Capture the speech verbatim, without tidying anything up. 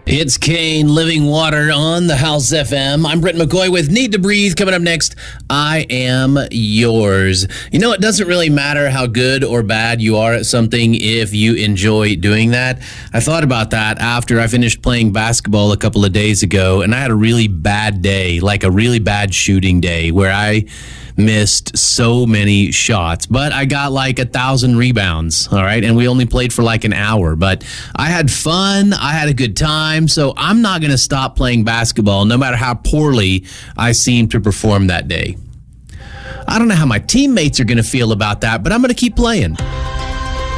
It's Kane, Living Water on the House F M. I'm Brent McCoy with Need to Breathe. Coming up next, I Am Yours. You know, it doesn't really matter how good or bad you are at something if you enjoy doing that. I thought about that after I finished playing basketball a couple of days ago, and I had a really bad day, like a really bad shooting day, where I missed so many shots, but I got like a thousand rebounds, all right? And we only played for like an hour, but I had fun. I had a good time, so I'm not going to stop playing basketball no matter how poorly I seem to perform that day. I don't know how my teammates are going to feel about that, but I'm going to keep playing.